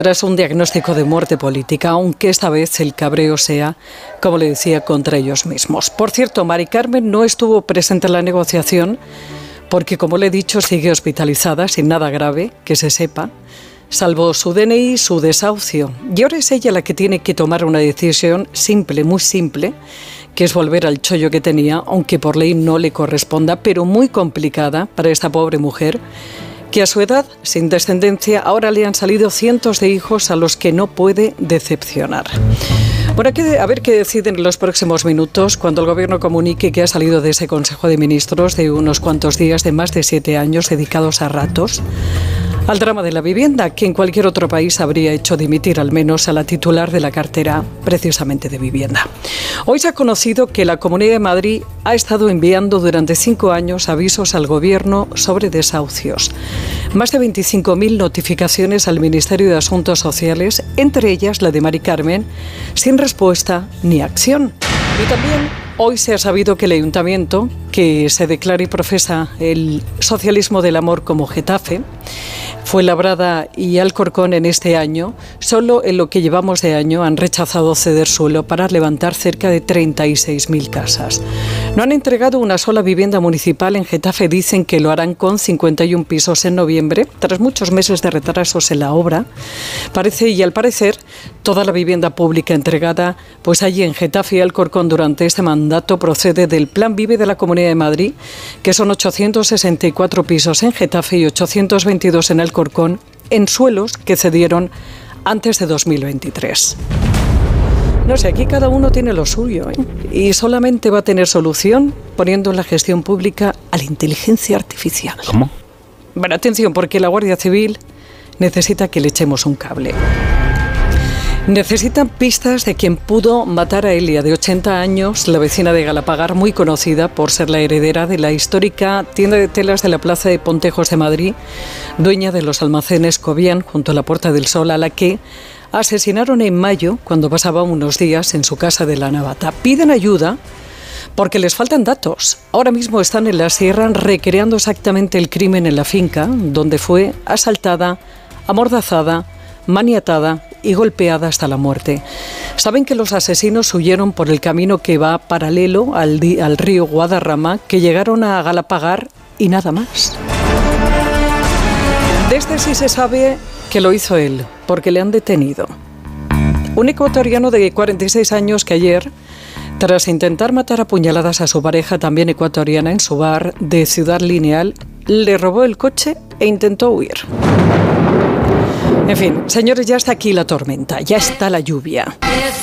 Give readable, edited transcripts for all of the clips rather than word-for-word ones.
Tras un diagnóstico de muerte política, aunque esta vez el cabreo sea, como le decía, contra ellos mismos. Por cierto, Mari Carmen no estuvo presente en la negociación porque, como le he dicho, sigue hospitalizada sin nada grave, que se sepa, salvo su DNI y su desahucio. Y ahora es ella la que tiene que tomar una decisión simple, muy simple, que es volver al chollo que tenía, aunque por ley no le corresponda, pero muy complicada para esta pobre mujer, que a su edad, sin descendencia, ahora le han salido cientos de hijos a los que no puede decepcionar. Bueno, a ver qué deciden en los próximos minutos cuando el Gobierno comunique que ha salido de ese Consejo de Ministros de unos cuantos días de más de 7 años dedicados a ratos al drama de la vivienda, que en cualquier otro país habría hecho dimitir al menos a la titular de la cartera precisamente de vivienda. Hoy se ha conocido que la Comunidad de Madrid ha estado enviando durante 5 años avisos al Gobierno sobre desahucios. Más de 25.000 notificaciones al Ministerio de Asuntos Sociales, entre ellas la de Mari Carmen, sin respuesta ni acción. Y también hoy se ha sabido que el Ayuntamiento, que se declara y profesa el socialismo del amor como Getafe, Fuenlabrada y Alcorcón en este año, solo en lo que llevamos de año han rechazado ceder suelo para levantar cerca de 36.000 casas. No han entregado una sola vivienda municipal en Getafe, dicen que lo harán con 51 pisos en noviembre, tras muchos meses de retrasos en la obra. Al parecer, toda la vivienda pública entregada pues allí en Getafe y Alcorcón durante este mandato procede del Plan Vive de la Comunidad de Madrid, que son 864 pisos en Getafe y 822 en Alcorcón, en suelos que cedieron antes de 2023. No sé, aquí cada uno tiene lo suyo, y solamente va a tener solución poniendo en la gestión pública a la inteligencia artificial. ¿Cómo? Bueno, atención, porque la Guardia Civil necesita que le echemos un cable. Necesitan pistas de quien pudo matar a Elia, de 80 años, la vecina de Galapagar, muy conocida por ser la heredera de la histórica tienda de telas de la Plaza de Pontejos de Madrid, dueña de los almacenes Cobian, junto a la Puerta del Sol, a la que asesinaron en mayo, cuando pasaba unos días en su casa de La Navata. Piden ayuda porque les faltan datos. Ahora mismo están en la sierra recreando exactamente el crimen en la finca, donde fue asaltada, amordazada, maniatada y golpeada hasta la muerte. Saben que los asesinos huyeron por el camino que va paralelo al río Guadarrama, que llegaron a Galapagar y nada más. Desde sí se sabe que lo hizo él, porque le han detenido. Un ecuatoriano de 46 años que ayer, tras intentar matar a puñaladas a su pareja, también ecuatoriana, en su bar de Ciudad Lineal, le robó el coche e intentó huir. En fin, señores, ya está aquí la tormenta, ya está la lluvia.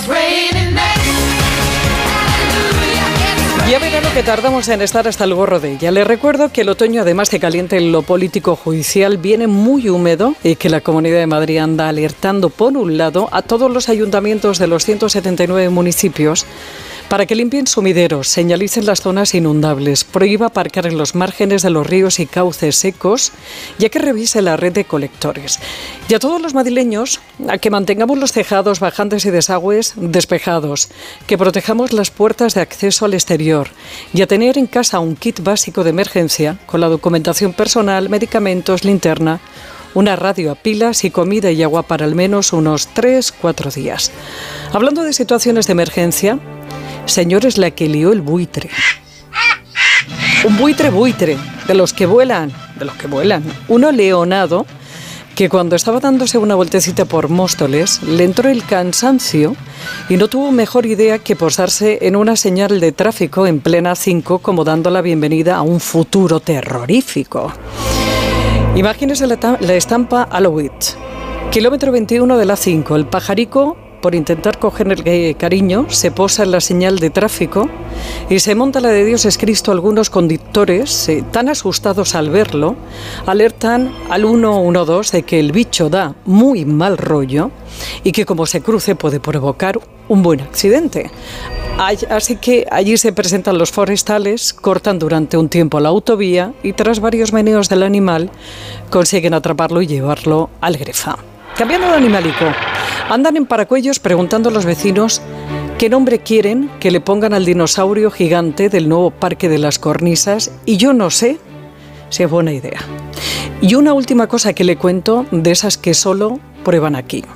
Ya verán lo que tardamos en estar hasta el gorro de ella. Les recuerdo que el otoño, además de caliente en lo político judicial, viene muy húmedo y que la Comunidad de Madrid anda alertando, por un lado, a todos los ayuntamientos de los 179 municipios para que limpien sumideros, señalicen las zonas inundables, prohíba aparcar en los márgenes de los ríos y cauces secos, ya que revise la red de colectores. Y a todos los madrileños, a que mantengamos los tejados, bajantes y desagües despejados, que protejamos las puertas de acceso al exterior y a tener en casa un kit básico de emergencia con la documentación personal, medicamentos, linterna, una radio a pilas y comida y agua para al menos unos 3-4 días. Hablando de situaciones de emergencia, señores, la que lió el buitre. Un buitre, de los que vuelan. Uno leonado que cuando estaba dándose una vueltecita por Móstoles, le entró el cansancio y no tuvo mejor idea que posarse en una señal de tráfico en plena 5, como dando la bienvenida a un futuro terrorífico. Imagínese la estampa Alowitz. Kilómetro 21 de la 5, el pajarico, por intentar coger el cariño, se posa en la señal de tráfico y se monta la de Dios es Cristo. Algunos conductores, tan asustados al verlo, alertan al 112 de que el bicho da muy mal rollo y que como se cruce puede provocar un buen accidente. Así que allí se presentan los forestales, cortan durante un tiempo la autovía y tras varios meneos del animal consiguen atraparlo y llevarlo al Grefa. Cambiando de animalico, andan en Paracuellos preguntando a los vecinos qué nombre quieren que le pongan al dinosaurio gigante del nuevo Parque de las Cornisas, y yo no sé si es buena idea. Y una última cosa que le cuento, de esas que solo prueban aquí.